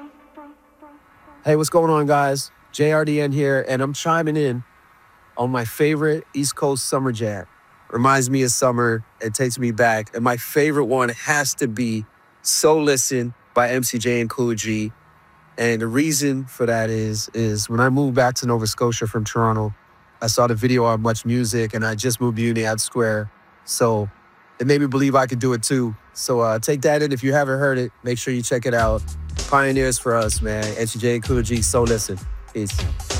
Hey, what's going on, guys? JRDN here, and I'm chiming in on my favorite East Coast summer jam. Reminds me of summer, it takes me back, and my favorite one has to be So Listen by MCJ and Cool G. And the reason for that is when I moved back to Nova Scotia from Toronto, I saw the video on Much Music, and I just moved to Uniad Square. So it made me believe I could do it too. So take that in. If you haven't heard it, make sure you check it out. Pioneers for us, man. MCJ and Cool G, So Listen. Peace.